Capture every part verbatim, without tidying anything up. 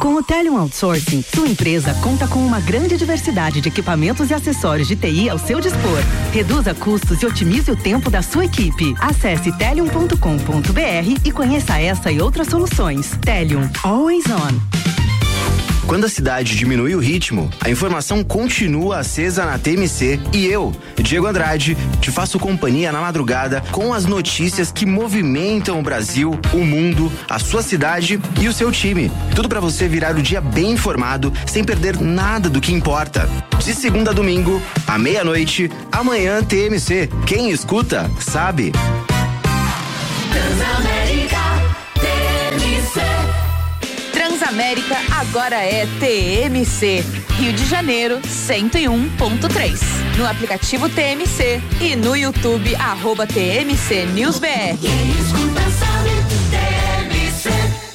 Com o Telium Outsourcing, sua empresa conta com uma grande diversidade de equipamentos e acessórios de T I ao seu dispor. Reduza custos e otimize o tempo da sua equipe. Acesse telium ponto com ponto br e conheça essa e outras soluções. Telium, always on. Quando a cidade diminui o ritmo, a informação continua acesa na T M C e eu, Diego Andrade, te faço companhia na madrugada com as notícias que movimentam o Brasil, o mundo, a sua cidade e o seu time. Tudo para você virar o dia bem informado, sem perder nada do que importa. De segunda a domingo, à meia-noite, amanhã T M C. Quem escuta, sabe. Transamérica, T M C. Transamérica agora é T M C. Rio de Janeiro, cento e um ponto três. No aplicativo T M C e no YouTube, arroba T M C News B R. Quem escuta sabe, T M C.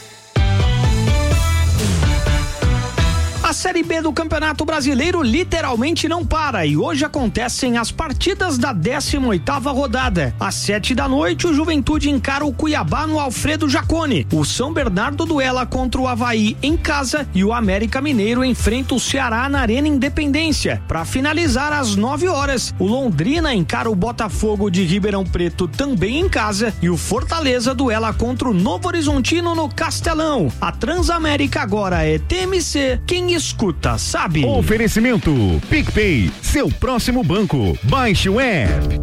A Série B do Campeonato Brasileiro literalmente não para e hoje acontecem as partidas da décima oitava rodada. Às sete da noite, o Juventude encara o Cuiabá no Alfredo Jaconi. O São Bernardo duela contra o Avaí em casa e o América Mineiro enfrenta o Ceará na Arena Independência. Para finalizar, às nove horas, o Londrina encara o Botafogo de Ribeirão Preto também em casa e o Fortaleza duela contra o Novo Horizontino no Castelão. A Transamérica agora é T M C. Quem escuta, sabe. Oferecimento PicPay, seu próximo banco. Baixe o app.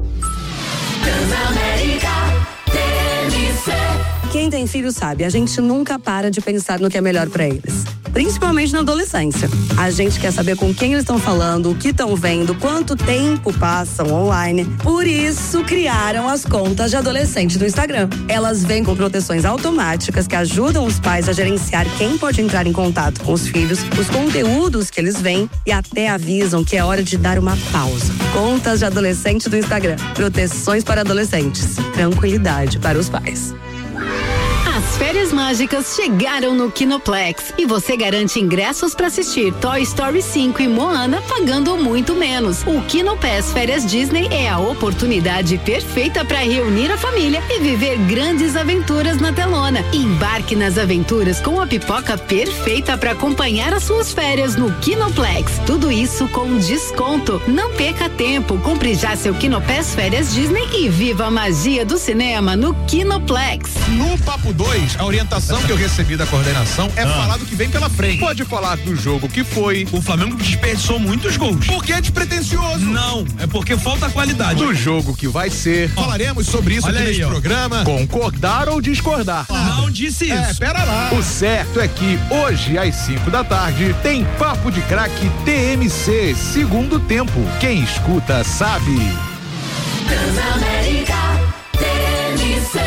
Transamérica, T M C. Quem tem filho sabe, a gente nunca para de pensar no que é melhor pra eles. Principalmente na adolescência. A gente quer saber com quem eles estão falando, o que estão vendo, quanto tempo passam online. Por isso, criaram as contas de adolescente do Instagram. Elas vêm com proteções automáticas que ajudam os pais a gerenciar quem pode entrar em contato com os filhos, os conteúdos que eles veem e até avisam que é hora de dar uma pausa. Contas de adolescente do Instagram. Proteções para adolescentes. Tranquilidade para os pais. As férias mágicas chegaram no Kinoplex e você garante ingressos para assistir Toy Story cinco e Moana pagando muito menos. O Kinopass Férias Disney é a oportunidade perfeita para reunir a família e viver grandes aventuras na telona. Embarque nas aventuras com a pipoca perfeita para acompanhar as suas férias no Kinoplex. Tudo isso com desconto. Não perca tempo, compre já seu Kinopass Férias Disney e viva a magia do cinema no Kinoplex. No Papo dois, a orientação que eu recebi da coordenação é ah. falar do que vem pela frente. Pode falar do jogo que foi. O Flamengo desperdiçou muitos gols. Porque é despretensioso. Não, é porque falta qualidade. Do jogo que vai ser. Oh. Falaremos sobre isso Olha aqui aí, neste ó. programa. Concordar ou discordar? Não disse isso. É, pera lá. O certo é que hoje, às cinco da tarde, tem Papo de Craque T M C, segundo tempo. Quem escuta sabe. Transamérica, T M C.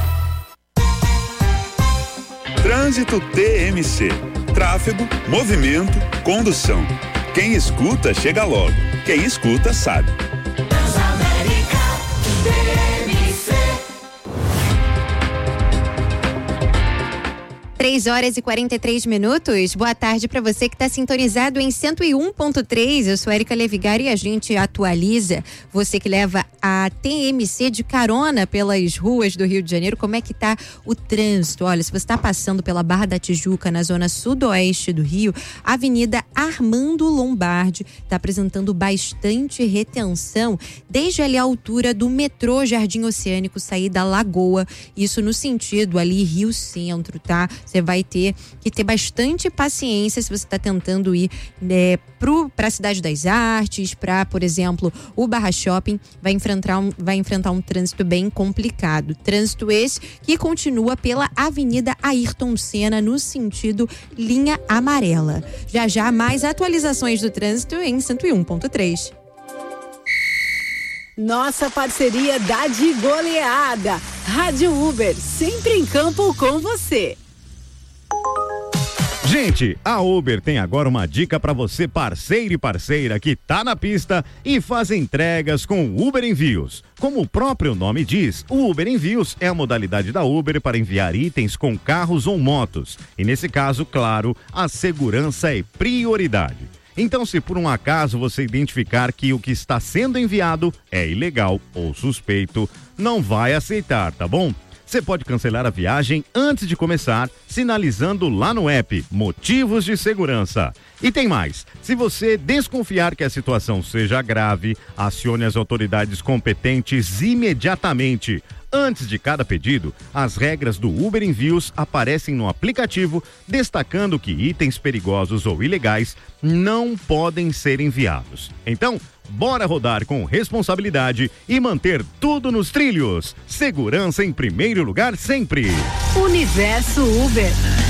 Trânsito T M C. Tráfego, movimento, condução. Quem escuta, chega logo. Quem escuta, sabe. Transamérica, T M C. três horas e quarenta e três minutos. Boa tarde para você que está sintonizado em cento e um ponto três. Eu sou Érica Levigar e a gente atualiza você que leva a T M C de carona pelas ruas do Rio de Janeiro. Como é que tá o trânsito? Olha, se você está passando pela Barra da Tijuca, na zona sudoeste do Rio, a Avenida Armando Lombardi está apresentando bastante retenção desde ali a altura do metrô Jardim Oceânico, saída Lagoa. Isso no sentido ali Rio Centro, tá? Você vai ter que ter bastante paciência se você está tentando ir né, para a Cidade das Artes, para, por exemplo, o Barra Shopping, vai enfrentar, um, vai enfrentar um trânsito bem complicado. Trânsito esse que continua pela Avenida Ayrton Senna, no sentido linha amarela. Já já mais atualizações do trânsito em cento e um ponto três. Nossa parceria dá de goleada. Rádio Uber, sempre em campo com você. Gente, a Uber tem agora uma dica para você, parceiro e parceira que tá na pista e faz entregas com Uber Envios. Como o próprio nome diz, o Uber Envios é a modalidade da Uber para enviar itens com carros ou motos. E nesse caso, claro, a segurança é prioridade. Então, se por um acaso você identificar que o que está sendo enviado é ilegal ou suspeito, não vai aceitar, tá bom? Você pode cancelar a viagem antes de começar, sinalizando lá no app Motivos de Segurança. E tem mais, se você desconfiar que a situação seja grave, acione as autoridades competentes imediatamente. Antes de cada pedido, as regras do Uber Envios aparecem no aplicativo, destacando que itens perigosos ou ilegais não podem ser enviados. Então, bora rodar com responsabilidade e manter tudo nos trilhos. Segurança em primeiro lugar sempre. Universo Uber.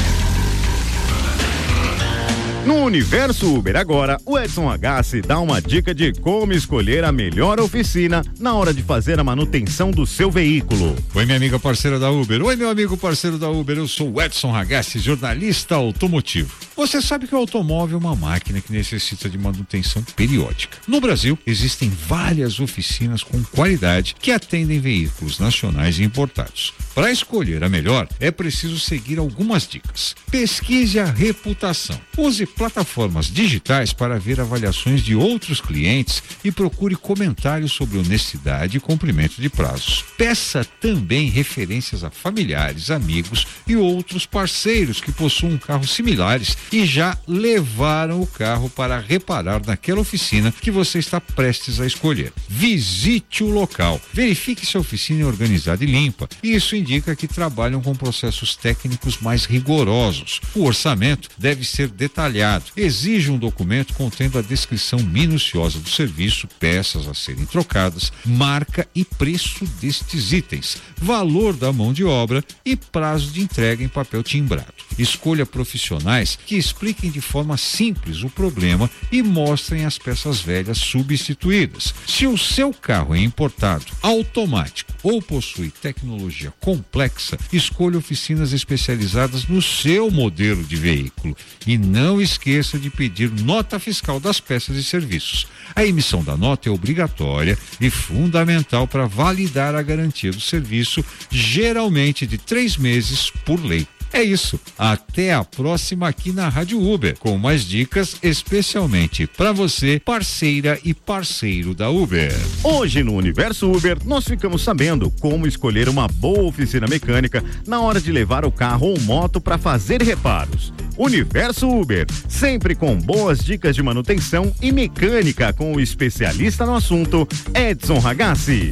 No Universo Uber agora, o Edson Agassi dá uma dica de como escolher a melhor oficina na hora de fazer a manutenção do seu veículo. Oi, minha amiga parceira da Uber. Oi, meu amigo parceiro da Uber. Eu sou o Edson Agassi, jornalista automotivo. Você sabe que o automóvel é uma máquina que necessita de manutenção periódica. No Brasil, existem várias oficinas com qualidade que atendem veículos nacionais e importados. Para escolher a melhor, é preciso seguir algumas dicas. Pesquise a reputação. Use plataformas digitais para ver avaliações de outros clientes e procure comentários sobre honestidade e cumprimento de prazos. Peça também referências a familiares, amigos e outros parceiros que possuam carros similares e já levaram o carro para reparar naquela oficina que você está prestes a escolher. Visite o local. Verifique se a oficina é organizada e limpa. Isso indica que trabalham com processos técnicos mais rigorosos. O orçamento deve ser detalhado. Exige um documento contendo a descrição minuciosa do serviço, peças a serem trocadas, marca e preço destes itens, valor da mão de obra e prazo de entrega em papel timbrado. Escolha profissionais que expliquem de forma simples o problema e mostrem as peças velhas substituídas. Se o seu carro é importado, automático ou possui tecnologia complexa, escolha oficinas especializadas no seu modelo de veículo e não esqueça de pedir nota fiscal das peças e serviços. A emissão da nota é obrigatória e fundamental para validar a garantia do serviço, geralmente de três meses por lei. É isso. Até a próxima aqui na Rádio Uber, com mais dicas especialmente para você, parceira e parceiro da Uber. Hoje no Universo Uber, nós ficamos sabendo como escolher uma boa oficina mecânica na hora de levar o carro ou moto para fazer reparos. Universo Uber, sempre com boas dicas de manutenção e mecânica com o especialista no assunto, Edson Agassi.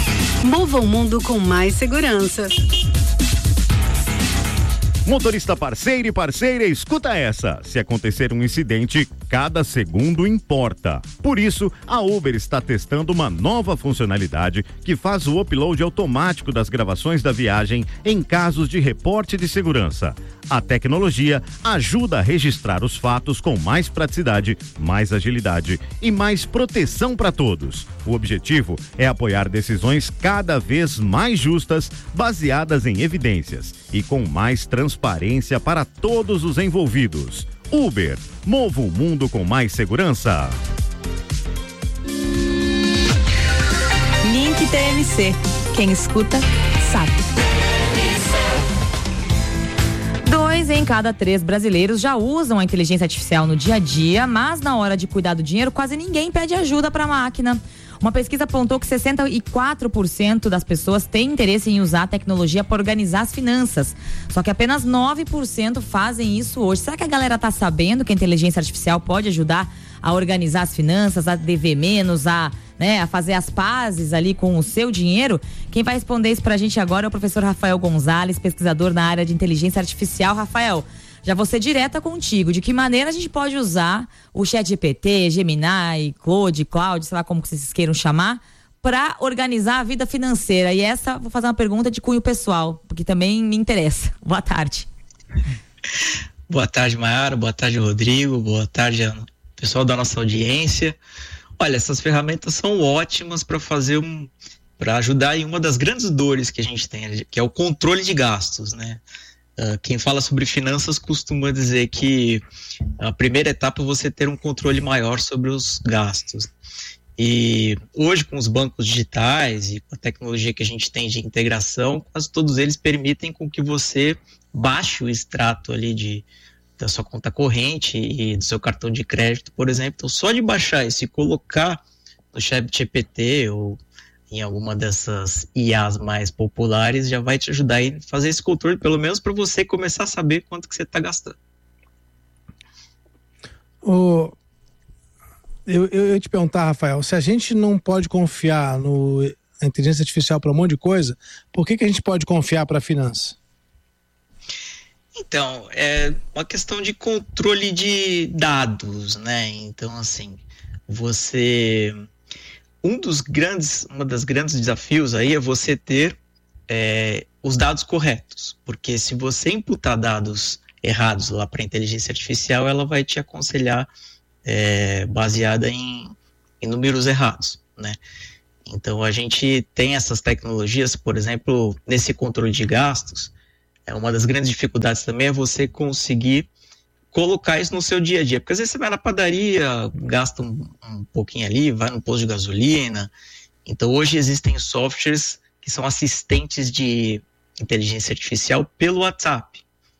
Mova o mundo com mais segurança. Motorista parceiro e parceira, escuta essa. Se acontecer um incidente, cada segundo importa. Por isso, a Uber está testando uma nova funcionalidade que faz o upload automático das gravações da viagem em casos de reporte de segurança. A tecnologia ajuda a registrar os fatos com mais praticidade, mais agilidade e mais proteção para todos. O objetivo é apoiar decisões cada vez mais justas, baseadas em evidências e com mais transparência para todos os envolvidos. Uber, mova o mundo com mais segurança. Link T M C. Quem escuta, sabe. Dois em cada três brasileiros já usam a inteligência artificial no dia a dia, mas na hora de cuidar do dinheiro, quase ninguém pede ajuda para a máquina. Uma pesquisa apontou que sessenta e quatro por cento das pessoas têm interesse em usar a tecnologia para organizar as finanças. Só que apenas nove por cento fazem isso hoje. Será que a galera tá sabendo que a inteligência artificial pode ajudar a organizar as finanças, a dever menos, a, né, a fazer as pazes ali com o seu dinheiro? Quem vai responder isso pra gente agora é o professor Rafael Gonzalez, pesquisador na área de inteligência artificial. Rafael, já vou ser direta contigo. De que maneira a gente pode usar o ChatGPT, Gemini, Claude, Cloud, sei lá como que vocês queiram chamar, para organizar a vida financeira? E essa, vou fazer uma pergunta de cunho pessoal, porque também me interessa. Boa tarde. Boa tarde, Maiara. Boa tarde, Rodrigo. Boa tarde, pessoal da nossa audiência. Olha, essas ferramentas são ótimas para fazer um, para ajudar em uma das grandes dores que a gente tem, que é o controle de gastos, né? Uh, quem fala sobre finanças costuma dizer que a primeira etapa é você ter um controle maior sobre os gastos. E hoje, com os bancos digitais e com a tecnologia que a gente tem de integração, quase todos eles permitem com que você baixe o extrato ali de, da sua conta corrente e do seu cartão de crédito, por exemplo. Então, só de baixar isso e colocar no ChatGPT ou em alguma dessas I As mais populares, já vai te ajudar a fazer esse controle, pelo menos para você começar a saber quanto que você está gastando. O... Eu, eu, eu te perguntar, Rafael, se a gente não pode confiar no, na inteligência artificial para um monte de coisa, por que, que a gente pode confiar para a finança? Então, é uma questão de controle de dados, né? Então, assim, você... Um dos grandes, uma das grandes desafios aí é você ter é, os dados corretos, porque se você imputar dados errados lá para a inteligência artificial, ela vai te aconselhar É, baseada em, em números errados, né? Então a gente tem essas tecnologias, por exemplo, nesse controle de gastos, é uma das grandes dificuldades também é você conseguir colocar isso no seu dia a dia, porque às vezes você vai na padaria, gasta um, um pouquinho ali, vai no posto de gasolina. Então hoje existem softwares que são assistentes de inteligência artificial pelo WhatsApp.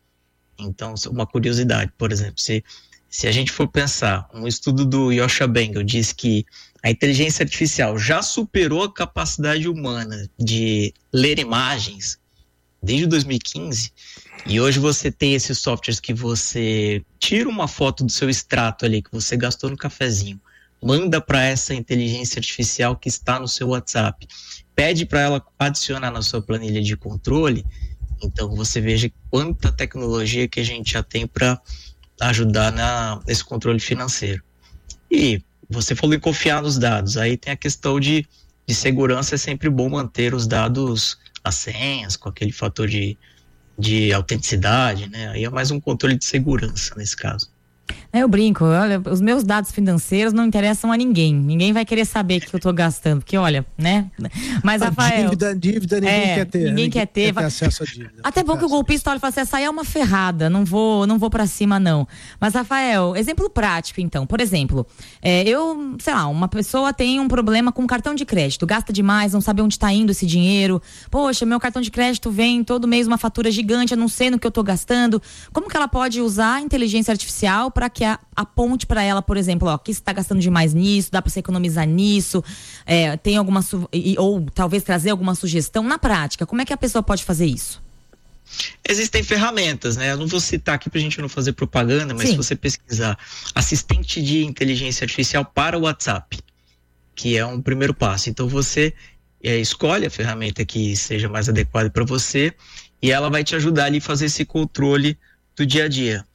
Então, uma curiosidade, por exemplo, se Se a gente for pensar, um estudo do Yoshua Bengel diz que a inteligência artificial já superou a capacidade humana de ler imagens desde dois mil e quinze, e hoje você tem esses softwares que você tira uma foto do seu extrato ali, que você gastou no cafezinho, manda para essa inteligência artificial que está no seu WhatsApp, pede para ela adicionar na sua planilha de controle. Então você veja quanta tecnologia que a gente já tem para ajudar na, nesse controle financeiro. E você falou em confiar nos dados, aí tem a questão de, de segurança, é sempre bom manter os dados, as senhas, com aquele fator de, de autenticidade, né? Aí é mais um controle de segurança nesse caso. Eu brinco, olha, os meus dados financeiros não interessam a ninguém. Ninguém vai querer saber o que eu tô gastando, porque olha, né? Mas, a Rafael... Dívida, dívida, ninguém é, quer ter. Ninguém, ninguém quer ter. Quer ter acesso à dívida. Até bom que o golpista olha e fala assim, essa aí é uma ferrada, não vou, não vou pra cima não. Mas, Rafael, exemplo prático então. Por exemplo, é, eu, sei lá, uma pessoa tem um problema com cartão de crédito, gasta demais, não sabe onde tá indo esse dinheiro. Poxa, meu cartão de crédito vem todo mês uma fatura gigante, eu não sei no que eu tô gastando. Como que ela pode usar a inteligência artificial para que a, aponte para ela, por exemplo, ó, que você está gastando demais nisso, dá para você economizar nisso, é, tem alguma su- ou talvez trazer alguma sugestão na prática? Como é que a pessoa pode fazer isso? Existem ferramentas, né? Eu não vou citar aqui para a gente não fazer propaganda, mas Sim. se você pesquisar assistente de inteligência artificial para o WhatsApp, que é um primeiro passo. Então você é, escolhe a ferramenta que seja mais adequada para você e ela vai te ajudar ali a fazer esse controle do dia a dia.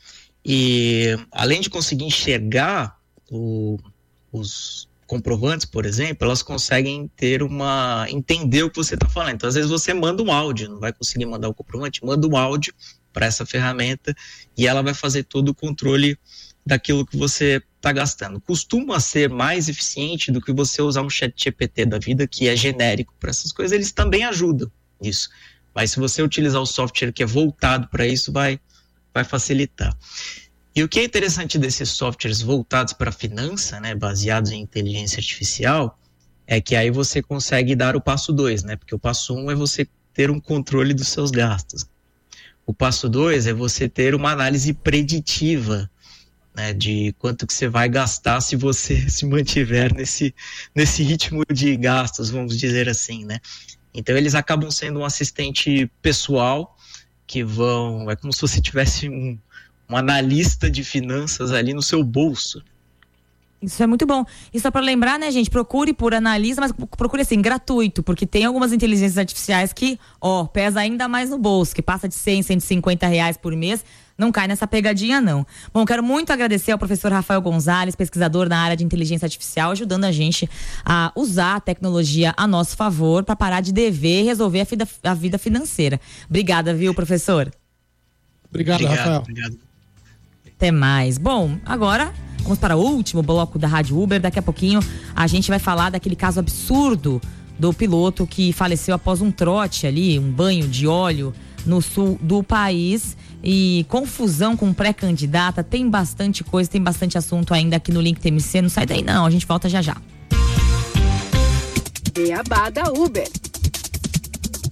E além de conseguir enxergar o, os comprovantes, por exemplo, elas conseguem ter uma entender o que você está falando. Então, às vezes você manda um áudio, não vai conseguir mandar o comprovante, manda um áudio para essa ferramenta e ela vai fazer todo o controle daquilo que você está gastando. Costuma ser mais eficiente do que você usar um chat G P T da vida, que é genérico para essas coisas. Eles também ajudam nisso. Mas se você utilizar o software que é voltado para isso, vai vai facilitar. E o que é interessante desses softwares voltados para a finança, né, baseados em inteligência artificial, é que aí você consegue dar o passo dois, né, porque o passo um é você ter um controle dos seus gastos. O passo dois é você ter uma análise preditiva, né, de quanto que você vai gastar se você se mantiver nesse, nesse ritmo de gastos, vamos dizer assim, né. Então eles acabam sendo um assistente pessoal, que vão, é como se você tivesse um, um analista de finanças ali no seu bolso. Isso é muito bom. E só para lembrar, né, gente, procure por analista, mas procure assim, gratuito, porque tem algumas inteligências artificiais que, ó, pesa ainda mais no bolso, que passa de cem, cento e cinquenta reais por mês, não cai nessa pegadinha não. Bom, quero muito agradecer ao professor Rafael Gonzalez, pesquisador na área de inteligência artificial, ajudando a gente a usar a tecnologia a nosso favor para parar de dever e resolver a vida, a vida financeira. Obrigada, viu, professor? Obrigado, obrigado Rafael. Obrigado. Até mais. Bom, agora vamos para o último bloco da Rádio Uber. Daqui a pouquinho a gente vai falar daquele caso absurdo do piloto que faleceu após um trote ali, um banho de óleo no sul do país. E confusão com pré-candidata, tem bastante coisa, tem bastante assunto ainda aqui no Link T M C. Não sai daí não, a gente volta já já. Beabá da Uber.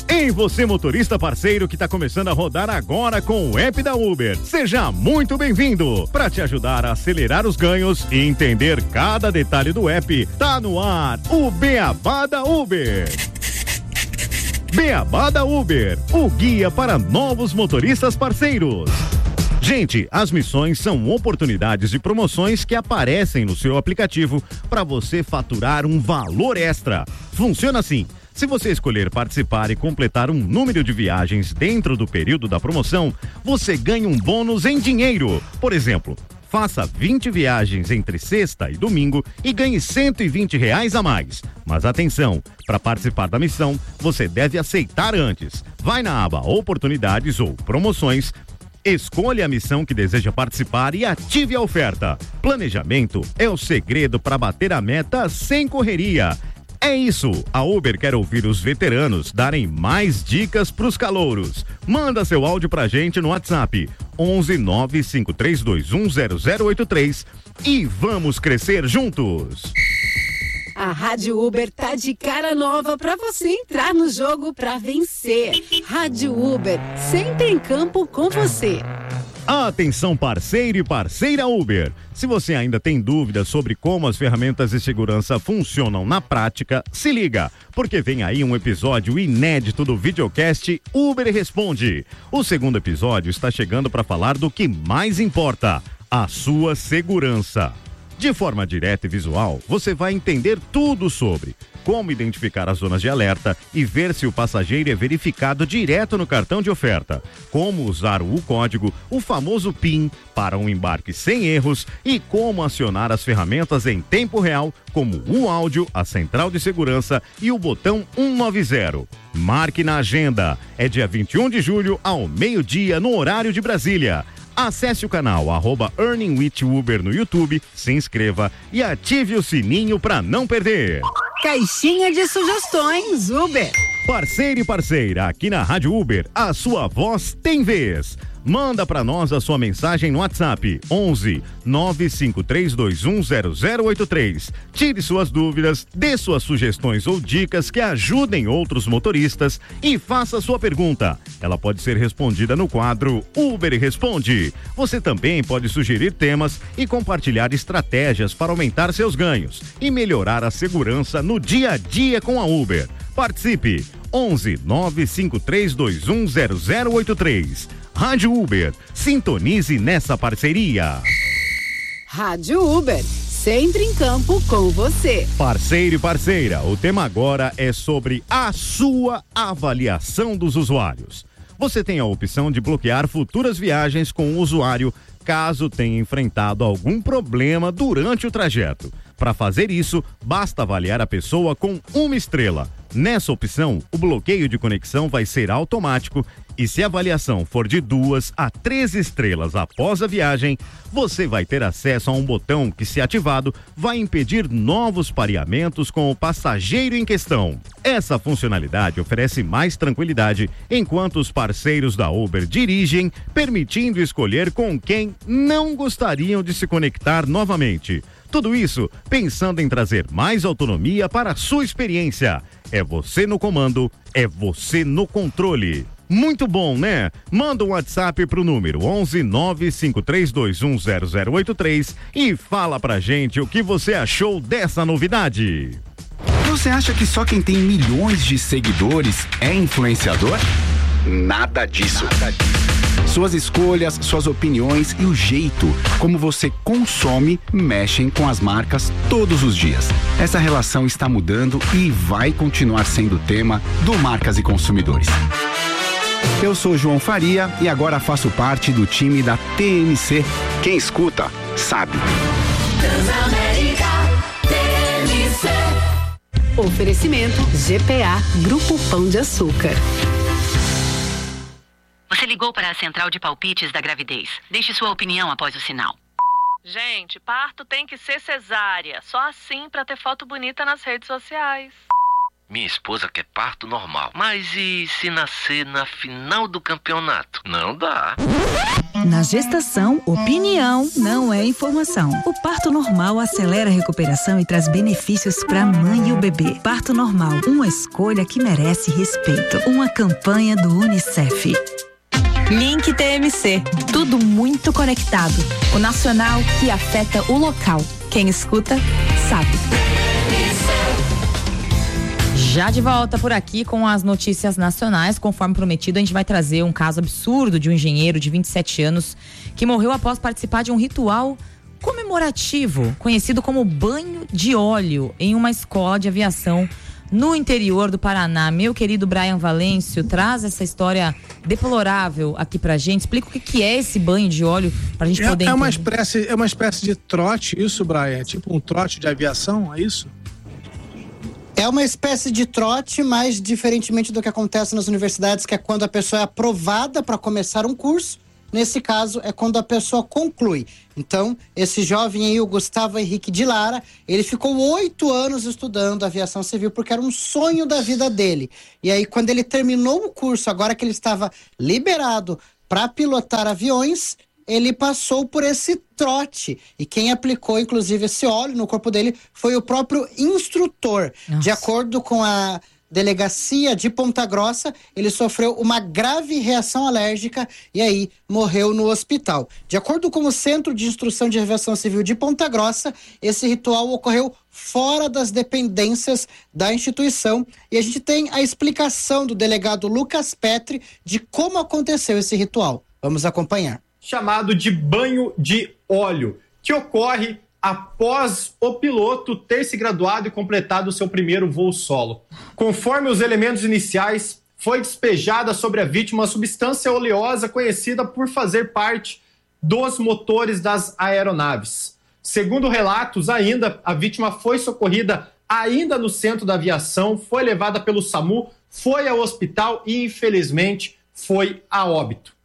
Em você, motorista parceiro que está começando a rodar agora com o app da Uber. Seja muito bem-vindo. Para te ajudar a acelerar os ganhos e entender cada detalhe do app, tá no ar o Beabá da Uber. Beabá da Uber, o guia para novos motoristas parceiros. Gente, as missões são oportunidades de promoções que aparecem no seu aplicativo para você faturar um valor extra. Funciona assim. Se você escolher participar e completar um número de viagens dentro do período da promoção, você ganha um bônus em dinheiro. Por exemplo, faça vinte viagens entre sexta e domingo e ganhe cento e vinte reais a mais. Mas atenção, para participar da missão, você deve aceitar antes. Vai na aba Oportunidades ou Promoções, escolha a missão que deseja participar e ative a oferta. Planejamento é o segredo para bater a meta sem correria. É isso, a Uber quer ouvir os veteranos darem mais dicas pros calouros. Manda seu áudio pra gente no WhatsApp onze nove cinco três dois um zero zero oito três e vamos crescer juntos. A Rádio Uber tá de cara nova pra você entrar no jogo pra vencer. Rádio Uber, sempre em campo com você. Atenção, parceiro e parceira Uber. Se você ainda tem dúvidas sobre como as ferramentas de segurança funcionam na prática, se liga, porque vem aí um episódio inédito do videocast Uber Responde. O segundo episódio está chegando para falar do que mais importa, a sua segurança. De forma direta e visual, você vai entender tudo sobre como identificar as zonas de alerta e ver se o passageiro é verificado direto no cartão de oferta, como usar o código, o famoso PIN, para um embarque sem erros e como acionar as ferramentas em tempo real, como o áudio, a central de segurança e o botão cento e noventa. Marque na agenda, é dia vinte e um de julho ao meio-dia no horário de Brasília. Acesse o canal arroba Earning with Uber no YouTube, se inscreva e ative o sininho para não perder. Caixinha de sugestões Uber. Parceiro e parceira, aqui na Rádio Uber, a sua voz tem vez. Manda para nós a sua mensagem no WhatsApp onze nove cinco três dois um zero zero oito três. Tire suas dúvidas, dê suas sugestões ou dicas que ajudem outros motoristas e faça sua pergunta. Ela pode ser respondida no quadro Uber Responde. Você também pode sugerir temas e compartilhar estratégias para aumentar seus ganhos e melhorar a segurança no dia a dia com a Uber. Participe! onze nove cinco três dois um zero zero oito três. Rádio Uber, sintonize nessa parceria. Rádio Uber, sempre em campo com você. Parceiro e parceira, o tema agora é sobre a sua avaliação dos usuários. Você tem a opção de bloquear futuras viagens com o usuário caso tenha enfrentado algum problema durante o trajeto. Para fazer isso, basta avaliar a pessoa com uma estrela. Nessa opção, o bloqueio de conexão vai ser automático e se a avaliação for de duas a três estrelas após a viagem, você vai ter acesso a um botão que, se ativado, vai impedir novos pareamentos com o passageiro em questão. Essa funcionalidade oferece mais tranquilidade enquanto os parceiros da Uber dirigem, permitindo escolher com quem não gostariam de se conectar novamente. Tudo isso pensando em trazer mais autonomia para a sua experiência. É você no comando, é você no controle. Muito bom, né? Manda um WhatsApp pro número onze nove cinco três dois um zero zero oito três e fala pra gente o que você achou dessa novidade. Você acha que só quem tem milhões de seguidores é influenciador? Nada disso. Nada disso. Suas escolhas, suas opiniões e o jeito como você consome mexem com as marcas todos os dias. Essa relação está mudando e vai continuar sendo tema do Marcas e Consumidores. Eu sou João Faria e agora faço parte do time da T M C. Quem escuta, sabe. Transamérica, T M C. Oferecimento G P A, Grupo Pão de Açúcar. Você ligou para a central de palpites da gravidez. Deixe sua opinião após o sinal. Gente, parto tem que ser cesárea. Só assim para ter foto bonita nas redes sociais. Minha esposa quer parto normal. Mas e se nascer na final do campeonato? Não dá. Na gestação, opinião não é informação. O parto normal acelera a recuperação e traz benefícios para a mãe e o bebê. Parto normal, uma escolha que merece respeito. Uma campanha do Unicef. Link T M C, tudo muito conectado. O nacional que afeta o local. Quem escuta, sabe. Já de volta por aqui com as notícias nacionais, conforme prometido, a gente vai trazer um caso absurdo de um engenheiro de vinte e sete anos que morreu após participar de um ritual comemorativo, conhecido como banho de óleo, em uma escola de aviação no interior do Paraná. Meu querido Brian Valêncio traz essa história deplorável aqui pra gente. Explica o que, que é esse banho de óleo pra gente é, poder é uma entender. espécie, é uma espécie de trote, isso, Brian? É tipo um trote de aviação, é isso? É uma espécie de trote, mas diferentemente do que acontece nas universidades, que é quando a pessoa é aprovada para começar um curso. Nesse caso, é quando a pessoa conclui. Então, esse jovem aí, o Gustavo Henrique de Lara, ele ficou oito anos estudando aviação civil porque era um sonho da vida dele. E aí, quando ele terminou o curso, agora que ele estava liberado para pilotar aviões, ele passou por esse trote. E quem aplicou, inclusive, esse óleo no corpo dele foi o próprio instrutor. Nossa. De acordo com a delegacia de Ponta Grossa, ele sofreu uma grave reação alérgica e aí morreu no hospital. De acordo com o Centro de Instrução de Aviação Civil de Ponta Grossa, esse ritual ocorreu fora das dependências da instituição e a gente tem a explicação do delegado Lucas Petri de como aconteceu esse ritual. Vamos acompanhar. Chamado de banho de óleo, que ocorre após o piloto ter se graduado e completado o seu primeiro voo solo. Conforme os elementos iniciais, foi despejada sobre a vítima uma substância oleosa conhecida por fazer parte dos motores das aeronaves. Segundo relatos ainda, a vítima foi socorrida ainda no centro da aviação, foi levada pelo SAMU, foi ao hospital e, infelizmente, foi a óbito.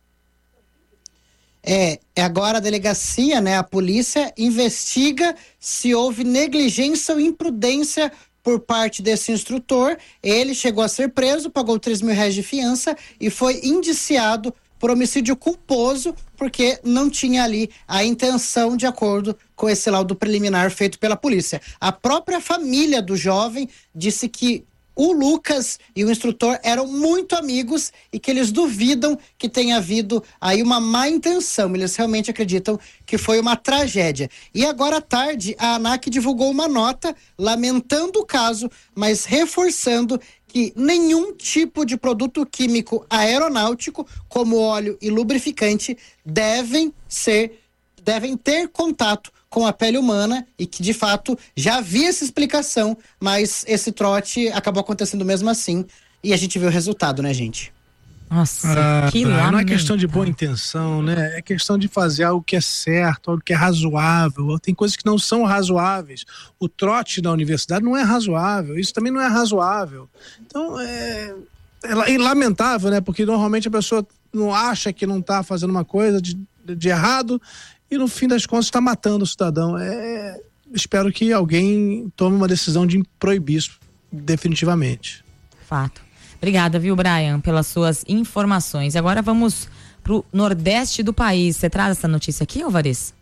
É, agora a delegacia, né, a polícia investiga se houve negligência ou imprudência por parte desse instrutor. Ele chegou a ser preso, pagou três mil reais de fiança e foi indiciado por homicídio culposo porque não tinha ali a intenção de acordo com esse laudo preliminar feito pela polícia. A própria família do jovem disse que o Lucas e o instrutor eram muito amigos e que eles duvidam que tenha havido aí uma má intenção. Eles realmente acreditam que foi uma tragédia. E agora à tarde, a ANAC divulgou uma nota lamentando o caso, mas reforçando que nenhum tipo de produto químico aeronáutico, como óleo e lubrificante, devem ser, devem ter contato com a pele humana e que, de fato, já havia essa explicação, mas esse trote acabou acontecendo mesmo assim e a gente viu o resultado, né, gente? Nossa, ah, que não é questão de boa intenção, né? É questão de fazer algo que é certo, algo que é razoável. Tem coisas que não são razoáveis. O trote na universidade não é razoável, isso também não é razoável. Então, é, é lamentável, né? Porque normalmente a pessoa não acha que não está fazendo uma coisa de, de errado e no fim das contas está matando o cidadão. É, espero que alguém tome uma decisão de proibir isso definitivamente. Fato. Obrigada, viu, Brian, pelas suas informações. Agora vamos pro nordeste do país. Você traz essa notícia aqui, Alvarez?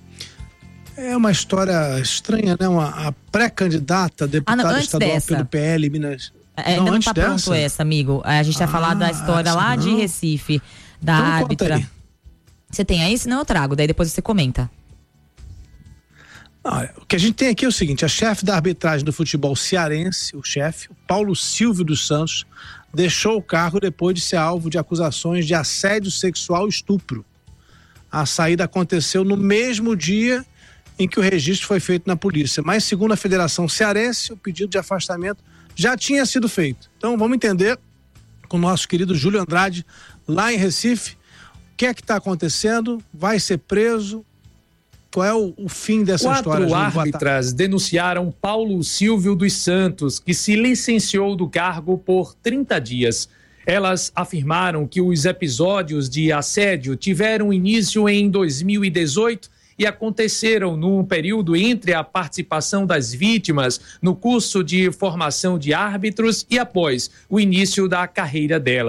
É uma história estranha, né? Uma, a pré-candidata, deputada ah, não, estadual dessa. pelo P L Minas. É, não, ainda não está dessa? pronto essa, amigo. A gente vai ah, falar da história lá não. de Recife, da então árbitra. Você tem aí? Senão eu trago, daí depois você comenta. Olha, o que a gente tem aqui é o seguinte: a chefe da arbitragem do futebol cearense, o chefe, o Paulo Silvio dos Santos, deixou o cargo depois de ser alvo de acusações de assédio sexual e estupro. A saída aconteceu no mesmo dia em que o registro foi feito na polícia, mas segundo a Federação Cearense, o pedido de afastamento já tinha sido feito. Então vamos entender com o nosso querido Júlio Andrade, lá em Recife, o que é que está acontecendo, vai ser preso, qual é o, o fim dessa Quatro história? Quatro árbitras denunciaram Paulo Silvio dos Santos, que se licenciou do cargo por trinta dias. Elas afirmaram que os episódios de assédio tiveram início em dois mil e dezoito e aconteceram num período entre a participação das vítimas no curso de formação de árbitros e após o início da carreira delas.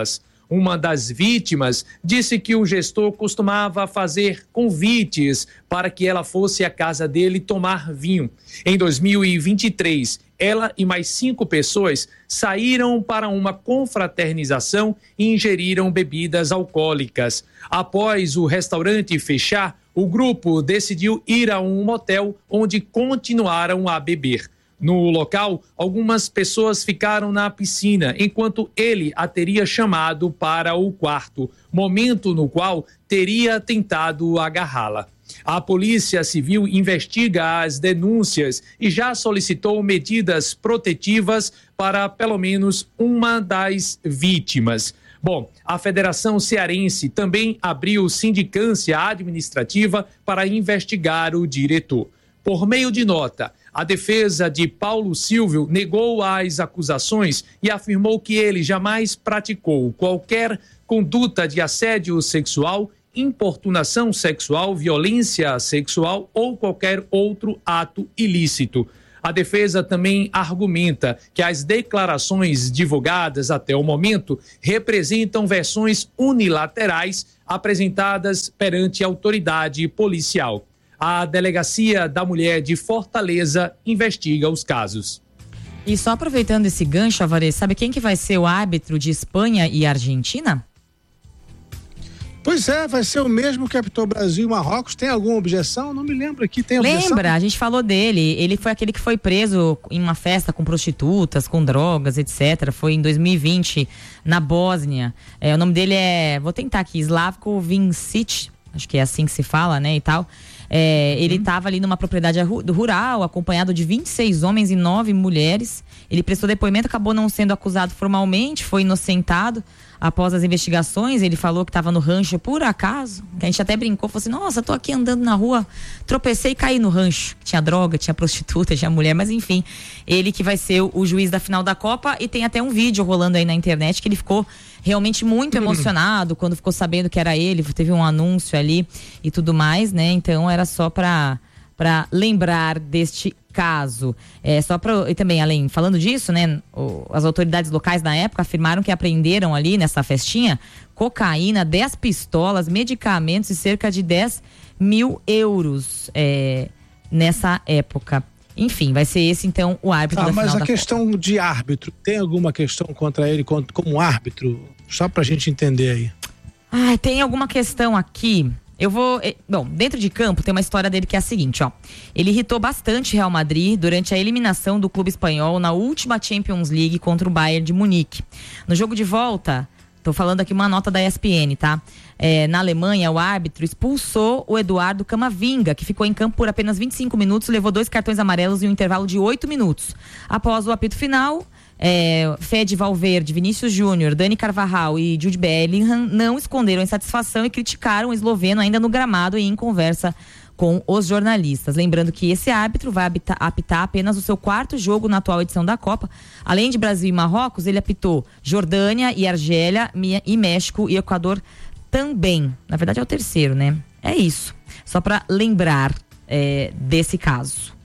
Uma das vítimas disse que o gestor costumava fazer convites para que ela fosse à casa dele tomar vinho. Em dois mil e vinte e três, ela e mais cinco pessoas saíram para uma confraternização e ingeriram bebidas alcoólicas. Após o restaurante fechar, o grupo decidiu ir a um motel onde continuaram a beber. No local, algumas pessoas ficaram na piscina, enquanto ele a teria chamado para o quarto, momento no qual teria tentado agarrá-la. A Polícia Civil investiga as denúncias e já solicitou medidas protetivas para pelo menos uma das vítimas. Bom, a Federação Cearense também abriu sindicância administrativa para investigar o diretor. Por meio de nota, a defesa de Paulo Silvio negou as acusações e afirmou que ele jamais praticou qualquer conduta de assédio sexual, importunação sexual, violência sexual ou qualquer outro ato ilícito. A defesa também argumenta que as declarações divulgadas até o momento representam versões unilaterais apresentadas perante a autoridade policial. A Delegacia da Mulher de Fortaleza investiga os casos. E só aproveitando esse gancho, Alvarez, sabe quem que vai ser o árbitro de Espanha e Argentina? Pois é, vai ser o mesmo que apitou Brasil e Marrocos. Tem alguma objeção? Não me lembro aqui. Tem objeção? Lembra, a gente falou dele. Ele foi aquele que foi preso em uma festa com prostitutas, com drogas, etcétera. Foi em dois mil e vinte, na Bósnia. É, o nome dele é, vou tentar aqui, Slavko Vincic, acho que é assim que se fala, né, e tal. É, ele estava ali numa propriedade rural, acompanhado de vinte e seis homens e nove mulheres. Ele prestou depoimento, acabou não sendo acusado formalmente, foi inocentado. Após as investigações, ele falou que estava no rancho por acaso. Que a gente até brincou, falou assim, nossa, tô aqui andando na rua, tropecei e caí no rancho. Tinha droga, tinha prostituta, tinha mulher, mas enfim. Ele que vai ser o, o juiz da final da Copa, e tem até um vídeo rolando aí na internet que ele ficou realmente muito emocionado quando ficou sabendo que era ele, teve um anúncio ali e tudo mais, né? Então era só para para lembrar deste caso. É, só para e também, além, falando disso, né, o, as autoridades locais na época afirmaram que apreenderam ali nessa festinha cocaína, dez pistolas, medicamentos e cerca de dez mil euros é, nessa época. Enfim, vai ser esse então o árbitro ah, da final mas a da questão Copa. De árbitro, tem alguma questão contra ele como árbitro? Só pra gente entender aí. Ah, tem alguma questão aqui. Eu vou... Bom, dentro de campo tem uma história dele que é a seguinte, ó. Ele irritou bastante Real Madrid durante a eliminação do clube espanhol na última Champions League contra o Bayern de Munique. No jogo de volta, tô falando aqui uma nota da E S P N, tá? É, na Alemanha, o árbitro expulsou o Eduardo Camavinga, que ficou em campo por apenas vinte e cinco minutos, levou dois cartões amarelos em um intervalo de oito minutos. Após o apito final... É, Fede Valverde, Vinícius Júnior, Dani Carvajal e Jude Bellingham não esconderam a insatisfação e criticaram o esloveno ainda no gramado e em conversa com os jornalistas. Lembrando que esse árbitro vai apitar, apitar apenas o seu quarto jogo na atual edição da Copa. Além de Brasil e Marrocos, ele apitou Jordânia e Argélia e México e Equador também. Na verdade é o terceiro, né? É isso. Só para lembrar é, desse caso.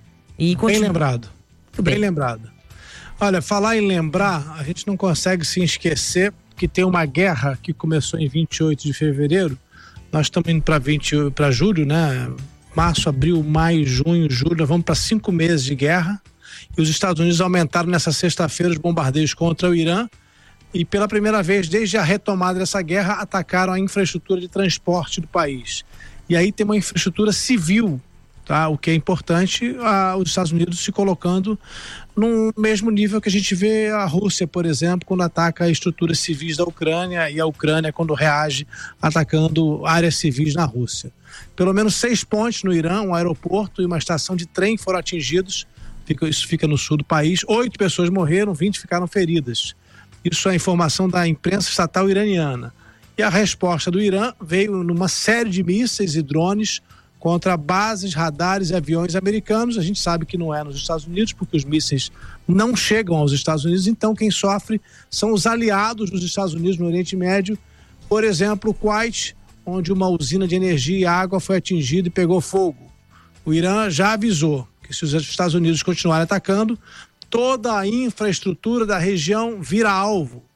E continu... Bem lembrado. Bem. bem lembrado. Olha, falar em lembrar, a gente não consegue se esquecer que tem uma guerra que começou em vinte e oito de fevereiro. Nós estamos indo para vinte para julho, né? Março, abril, maio, junho, julho, nós vamos para cinco meses de guerra. E os Estados Unidos aumentaram nessa sexta-feira os bombardeios contra o Irã. E pela primeira vez, desde a retomada dessa guerra, atacaram a infraestrutura de transporte do país. E aí tem uma infraestrutura civil, tá? O que é importante, a, os Estados Unidos se colocando no mesmo nível que a gente vê a Rússia, por exemplo, quando ataca estruturas civis da Ucrânia, e a Ucrânia quando reage atacando áreas civis na Rússia. Pelo menos seis pontes no Irã, um aeroporto e uma estação de trem foram atingidos, fica, isso fica no sul do país. Oito pessoas morreram, vinte ficaram feridas. Isso é a informação da imprensa estatal iraniana. E a resposta do Irã veio numa série de mísseis e drones contra bases, radares e aviões americanos. A gente sabe que não é nos Estados Unidos, porque os mísseis não chegam aos Estados Unidos, então quem sofre são os aliados dos Estados Unidos no Oriente Médio. Por exemplo, o Kuwait, onde uma usina de energia e água foi atingida e pegou fogo. O Irã já avisou que se os Estados Unidos continuarem atacando, toda a infraestrutura da região vira alvo.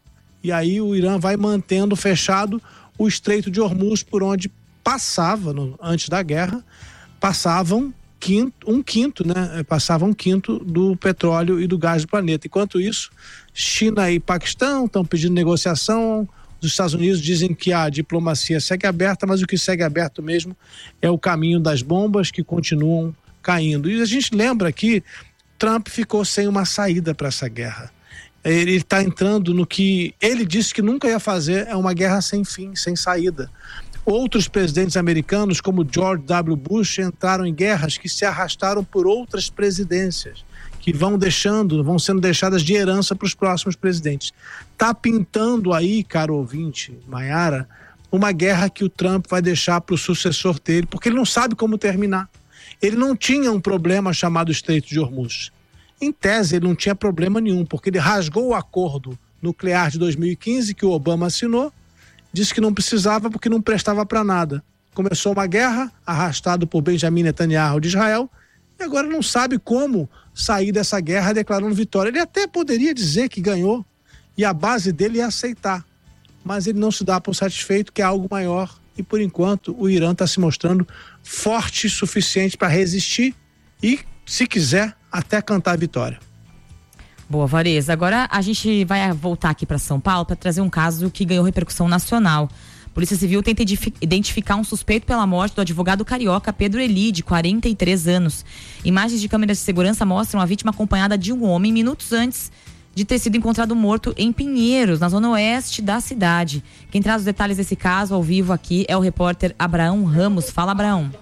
E aí o Irã vai mantendo fechado o Estreito de Hormuz, por onde passava, no, antes da guerra, passavam quinto, um quinto, né? Passava um quinto do petróleo e do gás do planeta. Enquanto isso, China e Paquistão estão pedindo negociação. Os Estados Unidos dizem que a diplomacia segue aberta, mas o que segue aberto mesmo é o caminho das bombas que continuam caindo. E a gente lembra que Trump ficou sem uma saída para essa guerra. Ele está entrando no que ele disse que nunca ia fazer, é uma guerra sem fim, sem saída. Outros presidentes americanos, como George W. Bush, entraram em guerras que se arrastaram por outras presidências, que vão deixando, vão sendo deixadas de herança para os próximos presidentes. Tá pintando aí, caro ouvinte, Maiara, uma guerra que o Trump vai deixar para o sucessor dele, porque ele não sabe como terminar. Ele não tinha um problema chamado Estreito de Hormuz. Em tese, ele não tinha problema nenhum, porque ele rasgou o acordo nuclear de dois mil e quinze, que o Obama assinou, disse que não precisava porque não prestava para nada. Começou uma guerra, arrastado por Benjamin Netanyahu de Israel, e agora não sabe como sair dessa guerra declarando vitória. Ele até poderia dizer que ganhou, e a base dele ia aceitar, mas ele não se dá por satisfeito, que é algo maior, e por enquanto o Irã está se mostrando forte o suficiente para resistir e, se quiser, até cantar a vitória. Boa, Vareza. Agora a gente vai voltar aqui para São Paulo para trazer um caso que ganhou repercussão nacional. A Polícia Civil tenta identificar um suspeito pela morte do advogado carioca Pedro Eli, de quarenta e três anos. Imagens de câmeras de segurança mostram a vítima acompanhada de um homem minutos antes de ter sido encontrado morto em Pinheiros, na zona oeste da cidade. Quem traz os detalhes desse caso ao vivo aqui é o repórter Abraão Ramos. Fala, Abraão.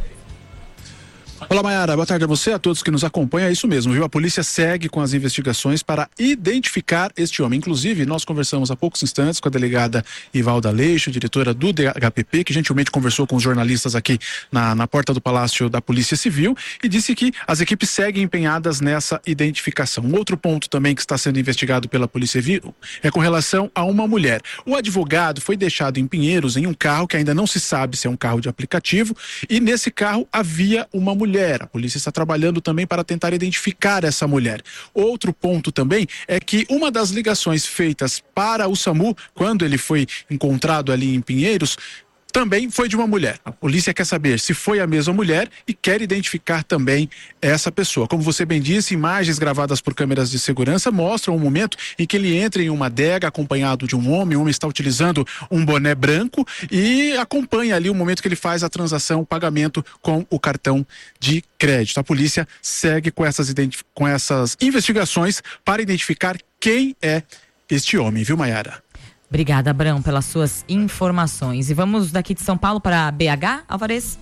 Olá, Maiara, boa tarde a você, a todos que nos acompanham. É isso mesmo, viu? A polícia segue com as investigações para identificar este homem. Inclusive, nós conversamos há poucos instantes com a delegada Ivalda Leixo, diretora do D H P P, que gentilmente conversou com os jornalistas aqui na, na porta do Palácio da Polícia Civil, e disse que as equipes seguem empenhadas nessa identificação. Um outro ponto também que está sendo investigado pela Polícia Civil é com relação a uma mulher. O advogado foi deixado em Pinheiros em um carro que ainda não se sabe se é um carro de aplicativo, e nesse carro havia uma mulher. Mulher. A polícia está trabalhando também para tentar identificar essa mulher. Outro ponto também é que uma das ligações feitas para o SAMU, quando ele foi encontrado ali em Pinheiros, também foi de uma mulher. A polícia quer saber se foi a mesma mulher e quer identificar também essa pessoa. Como você bem disse, imagens gravadas por câmeras de segurança mostram o momento em que ele entra em uma adega acompanhado de um homem. O homem está utilizando um boné branco e acompanha ali o momento que ele faz a transação, o pagamento com o cartão de crédito. A polícia segue com essas, com essas investigações para identificar quem é este homem, viu, Maiara? Obrigada, Abrão, pelas suas informações. E vamos daqui de São Paulo para B H, Alvarez?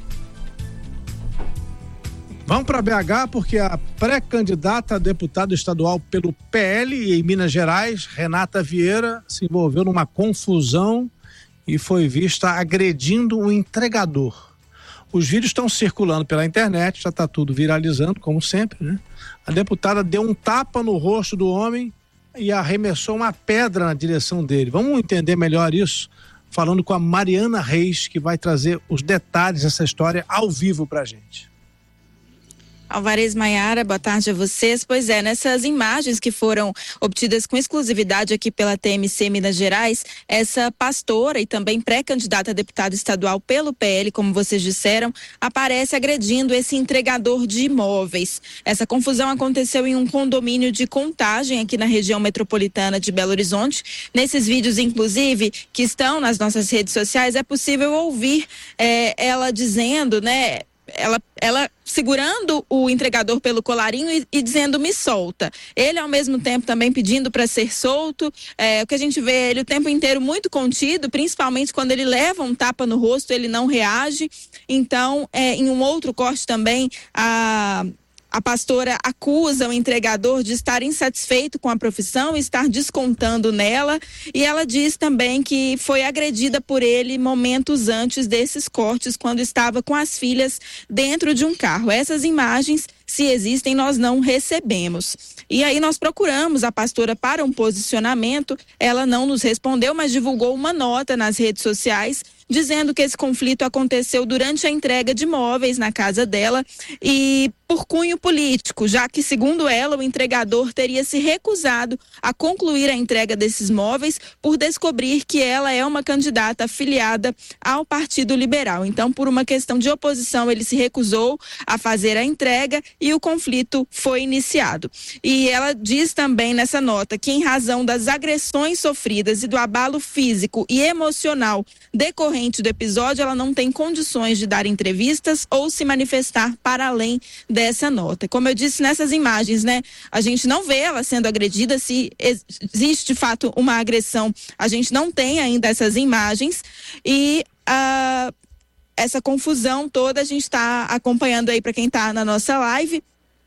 Vamos para B H porque a pré-candidata a deputada estadual pelo P L em Minas Gerais, Renata Vieira, se envolveu numa confusão e foi vista agredindo um entregador. Os vídeos estão circulando pela internet, já está tudo viralizando, como sempre, né? A deputada deu um tapa no rosto do homem e arremessou uma pedra na direção dele. Vamos entender melhor isso falando com a Mariana Reis, que vai trazer os detalhes dessa história ao vivo pra gente. Alvarez, Maiara, boa tarde a vocês. Pois é, nessas imagens que foram obtidas com exclusividade aqui pela T M C Minas Gerais, essa pastora e também pré-candidata a deputada estadual pelo P L, como vocês disseram, aparece agredindo esse entregador de imóveis. Essa confusão aconteceu em um condomínio de Contagem aqui na região metropolitana de Belo Horizonte. Nesses vídeos, inclusive, que estão nas nossas redes sociais, é possível ouvir é, ela dizendo, né, ela, ela segurando o entregador pelo colarinho e, e dizendo me solta. Ele ao mesmo tempo também pedindo para ser solto. É, o que a gente vê ele o tempo inteiro muito contido, principalmente quando ele leva um tapa no rosto, ele não reage. Então, é, em um outro corte também, a A pastora acusa o entregador de estar insatisfeito com a profissão e estar descontando nela, e ela diz também que foi agredida por ele momentos antes desses cortes, quando estava com as filhas dentro de um carro. Essas imagens, se existem, nós não recebemos. E aí nós procuramos a pastora para um posicionamento, ela não nos respondeu, mas divulgou uma nota nas redes sociais dizendo que esse conflito aconteceu durante a entrega de móveis na casa dela e por cunho político, já que, segundo ela, o entregador teria se recusado a concluir a entrega desses móveis por descobrir que ela é uma candidata afiliada ao Partido Liberal. Então, por uma questão de oposição, ele se recusou a fazer a entrega e o conflito foi iniciado. E ela diz também nessa nota que, em razão das agressões sofridas e do abalo físico e emocional decorrente do episódio, ela não tem condições de dar entrevistas ou se manifestar para além dessa nota. Como eu disse nessas imagens, né? A gente não vê ela sendo agredida. Se existe de fato uma agressão, a gente não tem ainda essas imagens e uh, essa confusão toda a gente está acompanhando aí para quem está na nossa live.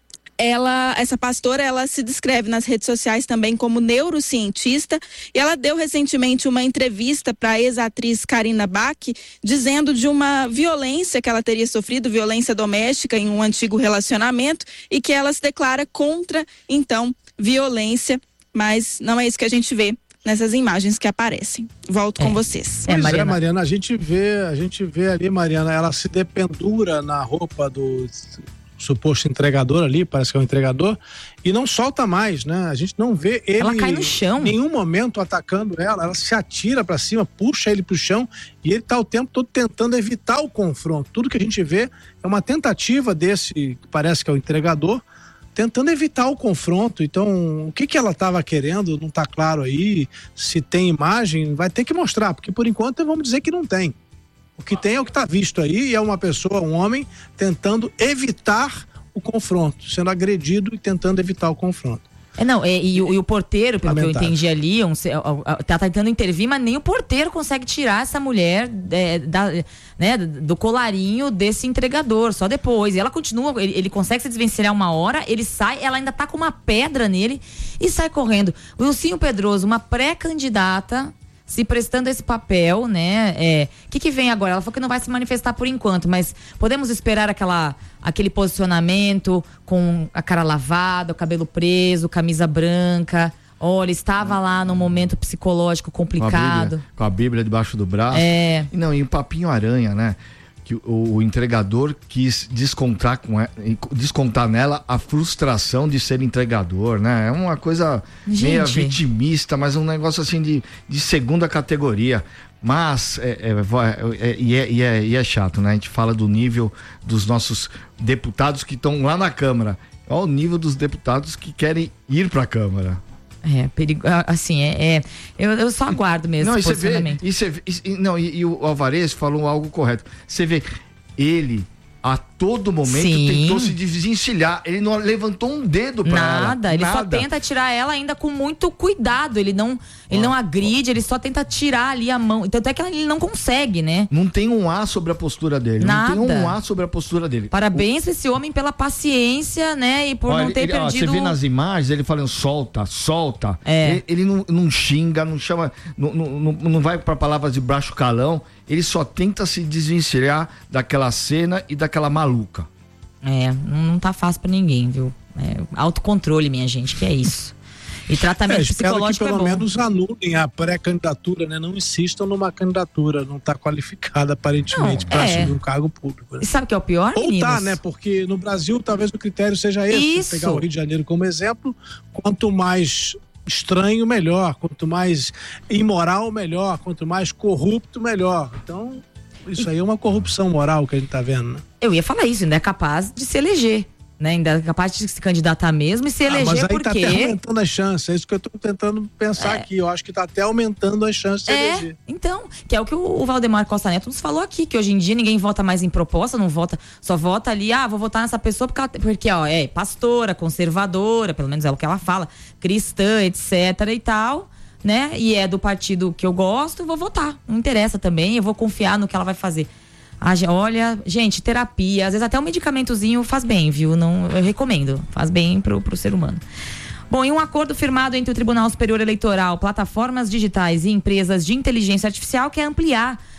Ela, essa pastora, ela se descreve nas redes sociais também como neurocientista e ela deu recentemente uma entrevista para a ex-atriz Karina Bach, dizendo de uma violência que ela teria sofrido, violência doméstica em um antigo relacionamento e que ela se declara contra, então, violência, mas não é isso que a gente vê nessas imagens que aparecem. Volto é. com vocês. Pois é, Mariana. é, Mariana, a gente vê, a gente vê ali, Mariana, ela se dependura na roupa do suposto entregador ali, parece que é um entregador, e não solta mais, né? A gente não vê ele ela cai no chão. Em nenhum momento atacando ela, ela se atira pra cima, puxa ele pro chão e ele tá o tempo todo tentando evitar o confronto. Tudo que a gente vê é uma tentativa desse, que parece que é o entregador, tentando evitar o confronto. Então, o que que ela estava querendo, não tá claro aí. Se tem imagem, vai ter que mostrar, porque por enquanto vamos dizer que não tem. O que tem é o que está visto aí, e é uma pessoa, um homem, tentando evitar o confronto, sendo agredido e tentando evitar o confronto. É, não, é, e, e, o, e o porteiro, pelo Lamentável. que eu entendi ali, um, tá tentando intervir, mas nem o porteiro consegue tirar essa mulher é, da, né, do colarinho desse entregador, só depois. E ela continua, ele, ele consegue se desvencilhar uma hora, ele sai, ela ainda tá com uma pedra nele e sai correndo. O Wilcinho Pedroso, uma pré-candidata, se prestando esse papel, né? É, o que que vem agora? Ela falou que não vai se manifestar por enquanto, mas podemos esperar aquela, aquele posicionamento com a cara lavada, o cabelo preso, camisa branca. Olha, estava lá num momento psicológico complicado. Com a Bíblia, com a Bíblia debaixo do braço. É. E não, e o papinho aranha, né? Que o, o entregador quis descontar, com ela, descontar nela a frustração de ser entregador, né? É uma coisa Gente. meio vitimista, mas um negócio assim de, de segunda categoria. Mas, é, é, é, e, é, e, é, e é chato, né? A gente fala do nível dos nossos deputados que estão lá na Câmara. Olha o nível dos deputados que querem ir para a Câmara. É, perigo, assim, é, é eu, eu só aguardo mesmo não, esse posicionamento. Vê, e, cê, e, não, e, e o Alvarez falou algo correto. Você vê, ele a todo momento Sim. tentou se desvencilhar, ele não levantou um dedo pra Nada, ela. Nada, ele Nada. só tenta tirar ela ainda com muito cuidado, ele não, ele ah, não agride, ele só tenta tirar ali a mão, tanto é que ele não consegue, né? Não tem um A sobre a postura dele, Nada. não tem um A sobre a postura dele. Parabéns pra esse homem pela paciência, né, e por Olha, não ter ele, perdido... Ó, você vê nas imagens, ele falando solta, solta, é. ele, ele não, não xinga, não chama, não, não, não vai pra palavras de baixo calão, ele só tenta se desvencilhar daquela cena e daquela maluca. É, não, não tá fácil pra ninguém, viu? É, autocontrole, minha gente, que é isso. E tratamento é, psicológico que pelo é bom. menos anulem a pré-candidatura, né? Não insistam numa candidatura, não tá qualificada aparentemente para é. assumir um cargo público. Né? E sabe o que é o pior, Ou meninos? tá, né? Porque no Brasil talvez o critério seja esse. Isso. Pegar o Rio de Janeiro como exemplo, quanto mais estranho, melhor. Quanto mais imoral, melhor. Quanto mais corrupto, melhor. Então, isso aí é uma corrupção moral que a gente tá vendo, né? Eu ia falar isso, ainda é capaz de se eleger, né? Ainda é capaz de se candidatar mesmo e se eleger, ah, mas aí porque... tá até aumentando as chances, é isso que eu tô tentando pensar é. aqui, eu acho que tá até aumentando as chances de se é, eleger. Então, que é o que o Valdemar Costa Neto nos falou aqui, que hoje em dia ninguém vota mais em proposta, não vota, só vota ali, ah, vou votar nessa pessoa porque, ela, porque ó, é pastora, conservadora, pelo menos é o que ela fala, cristã, etc e tal, né? E é do partido que eu gosto, vou votar, não interessa também, eu vou confiar no que ela vai fazer. Ah, olha, gente, terapia, às vezes até um medicamentozinho faz bem, viu? Não, eu recomendo, faz bem pro, pro ser humano. Bom, em um acordo firmado entre o Tribunal Superior Eleitoral, plataformas digitais e empresas de inteligência artificial quer ampliar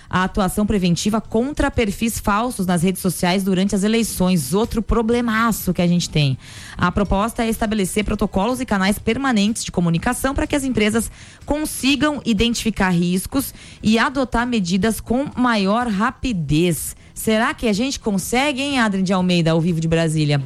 a atuação preventiva contra perfis falsos nas redes sociais durante as eleições. Outro problemaço que a gente tem. A proposta é estabelecer protocolos e canais permanentes de comunicação para que as empresas consigam identificar riscos e adotar medidas com maior rapidez. Será que a gente consegue, hein, Adrien de Almeida, ao vivo de Brasília?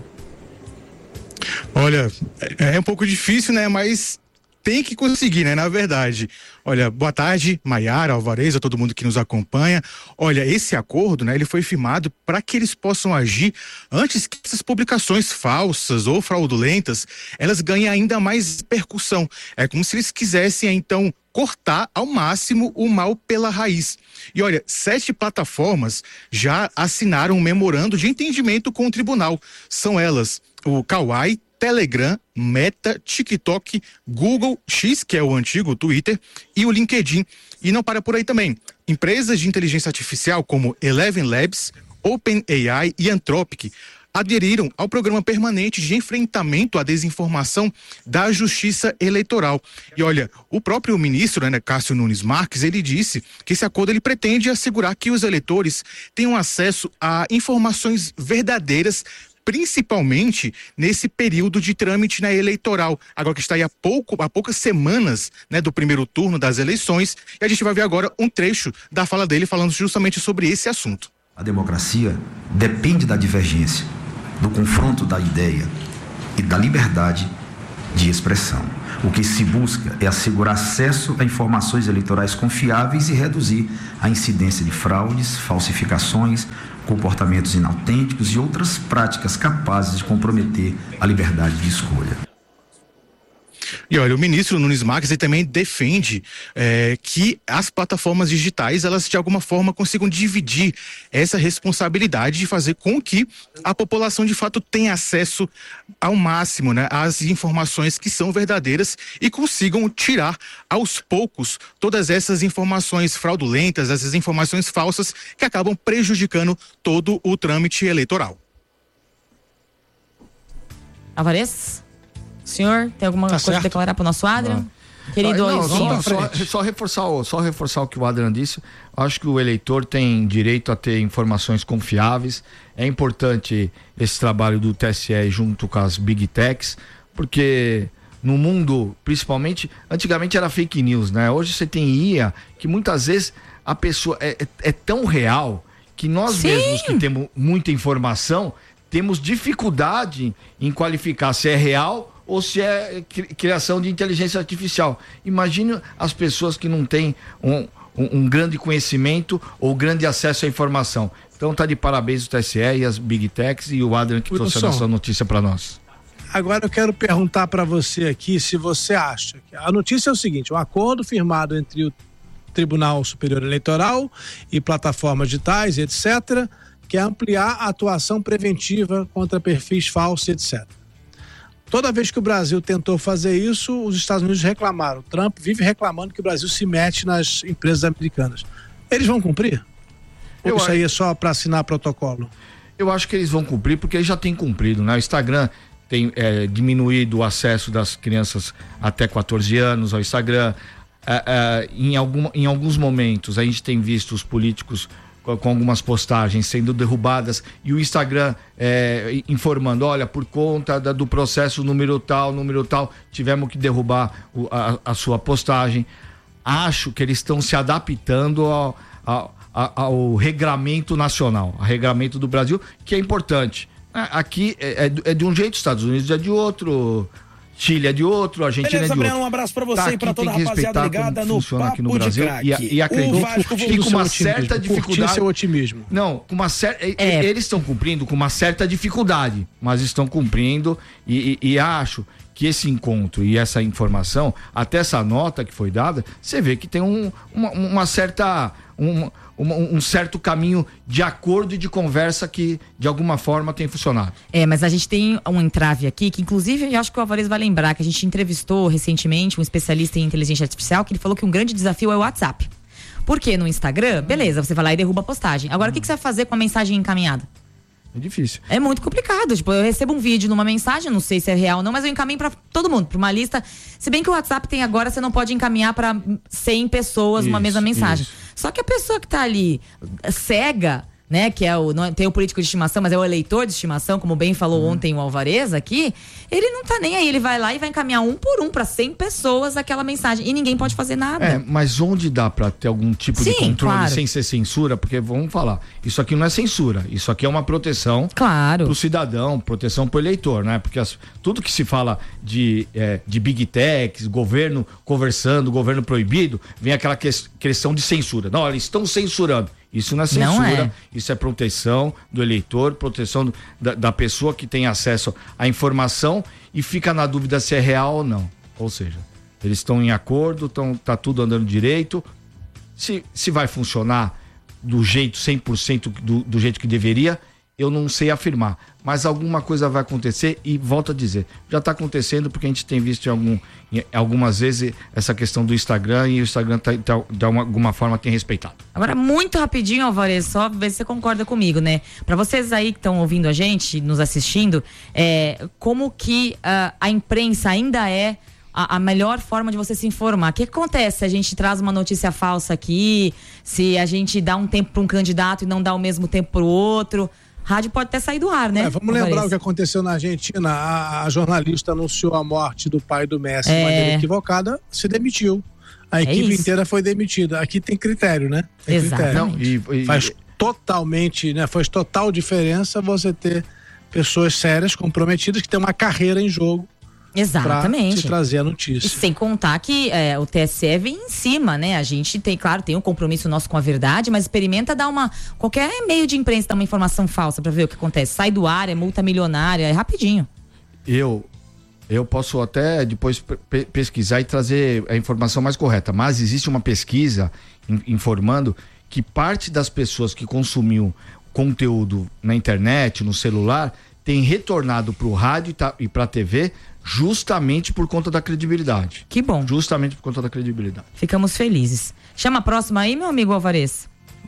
Olha, é um pouco difícil, né? Mas tem que conseguir, né? Na verdade. Olha, boa tarde, Maiara, Alvarez, a todo mundo que nos acompanha. Olha, esse acordo, né? Ele foi firmado para que eles possam agir antes que essas publicações falsas ou fraudulentas, elas ganhem ainda mais repercussão. É como se eles quisessem, então, cortar ao máximo o mal pela raiz. E olha, sete plataformas já assinaram um memorando de entendimento com o tribunal. São elas o Kawaii, Telegram, Meta, TikTok, Google, X, que é o antigo Twitter, e o LinkedIn. E não para por aí também. Empresas de inteligência artificial como Eleven Labs, OpenAI e Anthropic aderiram ao programa permanente de enfrentamento à desinformação da Justiça Eleitoral. E olha, o próprio ministro, né, Cássio Nunes Marques, ele disse que esse acordo ele pretende assegurar que os eleitores tenham acesso a informações verdadeiras, principalmente nesse período de trâmite, né, eleitoral, agora que está aí há, pouco, há poucas semanas, né, do primeiro turno das eleições, e a gente vai ver agora um trecho da fala dele falando justamente sobre esse assunto. A democracia depende da divergência, do confronto da ideia e da liberdade de expressão. O que se busca é assegurar acesso a informações eleitorais confiáveis e reduzir a incidência de fraudes, falsificações, comportamentos inautênticos e outras práticas capazes de comprometer a liberdade de escolha. E olha, o ministro Nunes Marques ele também defende é, que as plataformas digitais, elas de alguma forma consigam dividir essa responsabilidade de fazer com que a população de fato tenha acesso ao máximo, né, às informações que são verdadeiras e consigam tirar aos poucos todas essas informações fraudulentas, essas informações falsas que acabam prejudicando todo o trâmite eleitoral. Alvarez? Senhor, tem alguma Tá coisa a certo. declarar para o nosso Adrien? Querido, não, Oizinho. só, só, só, reforçar, o- só reforçar o que o Adrien disse. Acho que o eleitor tem direito a ter informações confiáveis. É importante esse trabalho do T S E junto com as Big Techs, porque no mundo, principalmente, antigamente era fake news, né? Hoje você tem I A que muitas vezes a pessoa é, é, é tão real que nós Sim. mesmos que temos muita informação temos dificuldade em qualificar se é real ou se é cri- criação de inteligência artificial. Imagine as pessoas que não têm um, um, um grande conhecimento ou grande acesso à informação. Então tá de parabéns o T S E e as Big Techs e o Adrien que trouxe a Wilson. nossa notícia para nós. Agora eu quero perguntar para você aqui se você acha que a notícia é o seguinte: um acordo firmado entre o Tribunal Superior Eleitoral e plataformas digitais, etcétera, que é ampliar a atuação preventiva contra perfis falsos, etcétera. Toda vez que o Brasil tentou fazer isso, os Estados Unidos reclamaram. O Trump vive reclamando que o Brasil se mete nas empresas americanas. Eles vão cumprir? Ou Eu isso aí acho- é só para assinar protocolo? Eu acho que eles vão cumprir porque eles já têm cumprido, né? O Instagram tem é, diminuído o acesso das crianças até quatorze anos ao Instagram. É, é, em, algum, em alguns momentos a gente tem visto os políticos com, com algumas postagens sendo derrubadas e o Instagram é, informando, olha, por conta da- do processo número tal, número tal, tivemos que derrubar o- a, a sua postagem. Acho que eles estão se adaptando ao, ao, ao- ao regramento nacional, ao regramento do Brasil, que é importante. É, Aqui é, é do- é de um jeito, Estados Unidos é de outro, Chile é de outro, Argentina Beleza, é de Breno, outro. um abraço pra você Tá e pra aqui, toda a tem que rapaziada respeitar ligada como no funciona aqui no Papo de Brasil Craque. e, e O acredito Vasco que voltou com uma ao otimismo. certa Curtir dificuldade. seu otimismo. Não, com uma certa. É. Eles estão cumprindo com uma certa dificuldade, mas estão cumprindo e, e- e acho que esse encontro e essa informação, até essa nota que foi dada, você vê que tem um- uma, uma certa. Um, uma- um certo caminho de acordo e de conversa que de alguma forma tem funcionado. É, mas a gente tem um entrave aqui, que inclusive eu acho que o Alvarez vai lembrar, que a gente entrevistou recentemente um especialista em inteligência artificial, que ele falou que um grande desafio é o WhatsApp. Porque no Instagram, beleza, você vai lá e derruba a postagem. Agora, o que, que você vai fazer com a mensagem encaminhada? É difícil. É muito complicado. Tipo, eu recebo um vídeo numa mensagem, não sei se é real ou não, mas eu encaminho pra todo mundo, pra uma lista. Se bem que o WhatsApp tem agora, você não pode encaminhar pra cem pessoas uma Isso, mesma mensagem. isso. Só que a pessoa que tá ali cega, né, que é o, não tem o político de estimação, mas é o eleitor de estimação, como bem falou uhum. ontem o Alvarez aqui, ele não tá nem aí, ele vai lá e vai encaminhar um por um para cem pessoas aquela mensagem, e ninguém pode fazer nada. É, mas onde dá para ter algum tipo Sim, de controle claro. sem ser censura? Porque vamos falar, isso aqui não é censura, isso aqui é uma proteção claro. pro cidadão, proteção pro eleitor, né? Porque as, tudo que se fala de, é, de big techs, governo conversando, governo proibido, vem aquela que, questão de censura. Não, eles estão censurando. Isso não é censura, não é. Isso é proteção do eleitor, proteção do, da, da pessoa que tem acesso à informação e fica na dúvida se é real ou não. Ou seja, eles estão em acordo, tão, tá tudo andando direito. Se, se vai funcionar do jeito cem por cento do, do jeito que deveria, eu não sei afirmar. Mas alguma coisa vai acontecer e volto a dizer, já está acontecendo porque a gente tem visto em algum, em, algumas vezes essa questão do Instagram e o Instagram tá, tá, de uma, alguma forma tem respeitado. Agora, muito rapidinho, Alvarez, só ver se você concorda comigo, né? Para vocês aí que estão ouvindo a gente, nos assistindo, é, como que uh, a imprensa ainda é a, a melhor forma de você se informar? O que acontece se a gente traz uma notícia falsa aqui, se a gente dá um tempo para um candidato e não dá o mesmo tempo para o outro? Rádio pode até sair do ar, né? É, vamos lembrar Alvarez. O que aconteceu na Argentina. A, a jornalista anunciou a morte do pai do Messi de é. maneira equivocada, se demitiu. A é equipe isso. inteira foi demitida. Aqui tem critério, né? Tem Exatamente. critério. Não, e, e, Faz totalmente, né? Faz total diferença você ter pessoas sérias, comprometidas, que têm uma carreira em jogo. Exatamente. Pra te trazer a notícia. E sem contar que é, o T S E vem em cima, né? A gente tem, claro, tem um compromisso nosso com a verdade, mas experimenta dar uma, qualquer meio de imprensa dar uma informação falsa pra ver o que acontece. Sai do ar, é multa milionária, é rapidinho. Eu, eu posso até depois pe- pesquisar e trazer a informação mais correta, mas existe uma pesquisa in- informando que parte das pessoas que consumiu conteúdo na internet, no celular, tem retornado pro rádio e pra T V justamente por conta da credibilidade. Que bom. Justamente por conta da credibilidade. Ficamos felizes. Chama a próxima aí, meu amigo Alvarez.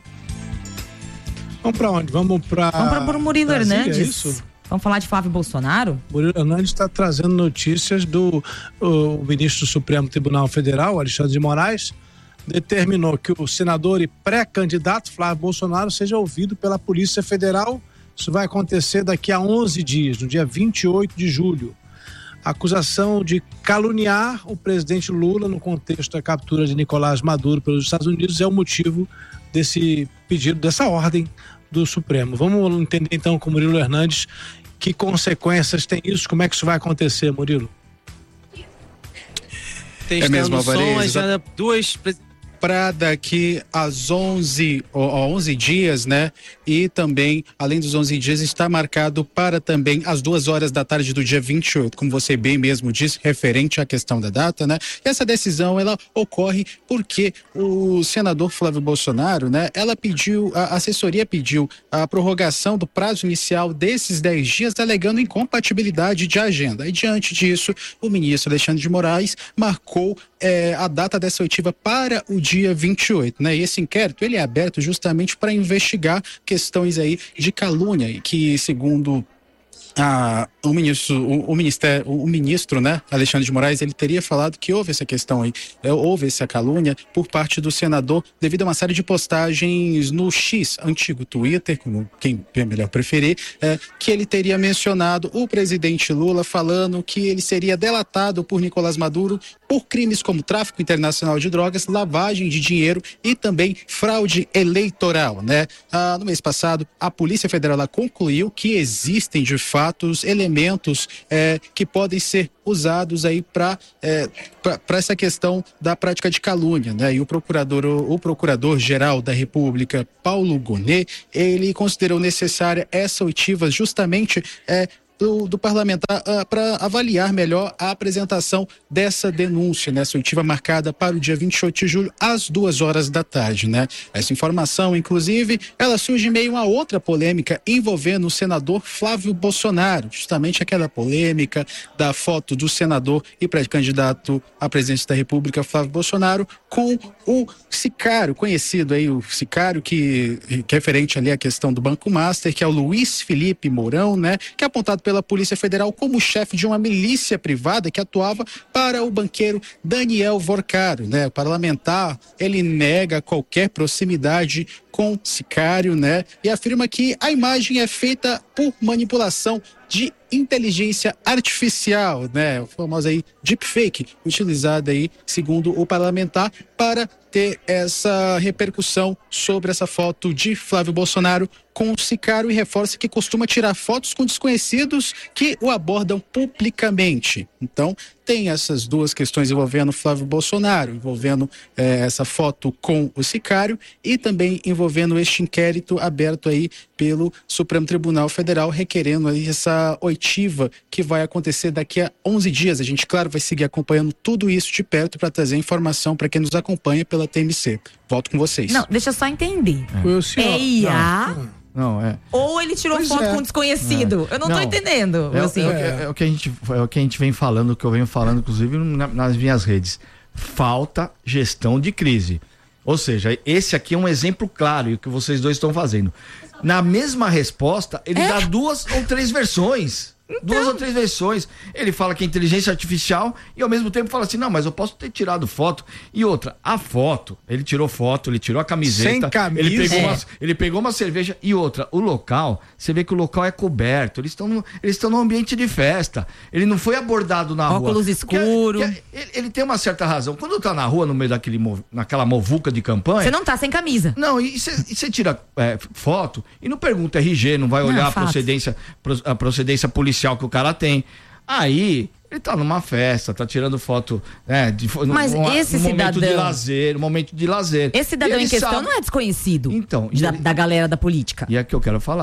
Vamos pra onde? Vamos pra... Vamos pra, pra Murilo Brasília, Hernandes. É isso? Vamos falar de Flávio Bolsonaro? Murilo Hernandes está trazendo notícias do o, o ministro do Supremo Tribunal Federal, Alexandre de Moraes, determinou que o senador e pré-candidato Flávio Bolsonaro seja ouvido pela Polícia Federal. Isso vai acontecer daqui a onze dias, no dia vinte e oito de julho. A acusação de caluniar o presidente Lula no contexto da captura de Nicolás Maduro pelos Estados Unidos é o motivo desse pedido, dessa ordem do Supremo. Vamos entender então com o Murilo Hernandes que consequências tem isso, como é que isso vai acontecer, Murilo? É mesmo, Alvarez, já duas... para daqui às onze, ou onze dias, né? E também, além dos onze dias, está marcado para também as duas horas da tarde do dia vinte e oito, como você bem mesmo disse, referente à questão da data, né? E essa decisão, ela ocorre porque o senador Flávio Bolsonaro, né? Ela pediu, a assessoria pediu a prorrogação do prazo inicial desses dez dias, alegando incompatibilidade de agenda. E diante disso, o ministro Alexandre de Moraes marcou é, a data dessa oitiva para o dia vinte e oito, né? E esse inquérito, ele é aberto justamente para investigar questões aí de calúnia, que segundo Ah, o ministro, o, o ministério, o ministro, né, Alexandre de Moraes, ele teria falado que houve essa questão aí, é, houve essa calúnia por parte do senador devido a uma série de postagens no X, antigo Twitter, como quem é melhor preferir, é, que ele teria mencionado o presidente Lula falando que ele seria delatado por Nicolás Maduro por crimes como tráfico internacional de drogas, lavagem de dinheiro e também fraude eleitoral, né? Ah, no mês passado, a Polícia Federal ela concluiu que existem de fato elementos é, que podem ser usados aí para é, para essa questão da prática de calúnia, né? E o procurador o, o procurador-geral da República, Paulo Gonet, ele considerou necessária essa oitiva justamente é, Do, do parlamentar uh, para avaliar melhor a apresentação dessa denúncia, né? Essa oitiva marcada para o dia vinte e oito de julho, às duas horas da tarde, né? Essa informação, inclusive, ela surge em meio a outra polêmica envolvendo o senador Flávio Bolsonaro, justamente aquela polêmica da foto do senador e pré-candidato à presidência da República, Flávio Bolsonaro, com o sicário, conhecido aí, o sicário que, que é referente ali à questão do Banco Master, que é o Luiz Felipe Mourão, né? Que é apontado pela Polícia Federal como chefe de uma milícia privada que atuava para o banqueiro Daniel Vorcaro, né? O parlamentar, ele nega qualquer proximidade com Sicário, né? E afirma que a imagem é feita por manipulação de inteligência artificial, né? O famoso aí deepfake, utilizada aí, segundo o parlamentar, para ter essa repercussão sobre essa foto de Flávio Bolsonaro com o Sicário, e reforça que costuma tirar fotos com desconhecidos que o abordam publicamente. Então, tem essas duas questões envolvendo Flávio Bolsonaro, envolvendo eh, essa foto com o Sicário e também envolvendo este inquérito aberto aí pelo Supremo Tribunal Federal, requerendo aí essa oitiva que vai acontecer daqui a onze dias. A gente, claro, vai seguir acompanhando tudo isso de perto para trazer informação para quem nos acompanha pela T M C. Volto com vocês. Não, deixa eu só entender. É, é I A? Não, é. Ou ele tirou Pois foto é. com um desconhecido? É. Eu não, Não. tô entendendo. É, assim. é, é, é o que a gente, é o que a gente vem falando, o que eu venho falando, inclusive, na- nas minhas redes. Falta gestão de crise. Ou seja, esse aqui é um exemplo claro, e o que vocês dois estão fazendo. Na mesma resposta, ele dá duas ou três versões. Duas ou três versões. Ele fala que é inteligência artificial e ao mesmo tempo fala assim, não, mas eu posso ter tirado foto. E outra, a foto, ele tirou foto, ele tirou a camiseta. Sem camisa. Ele pegou, É. uma, ele pegou uma cerveja. E outra, o local, você vê que o local é coberto. Eles estão no, eles estão num ambiente de festa. Ele não foi abordado na rua. Óculos escuro. Que é- que é- ele, ele tem uma certa razão. Quando tá na rua, no meio daquele, mov- naquela movuca de campanha... Você não tá sem camisa. Não, e você tira é, foto e não pergunta R G, não vai Não, olhar a fato. procedência, pro- a procedência policial que o cara tem. Aí, ele tá numa festa, tá tirando foto, né, de, fo- Mas num, esse num momento de cidadão- lazer, um momento de lazer. Esse cidadão E ele em questão sabe- não é desconhecido Então, da, da galera da política. E é que eu quero falar.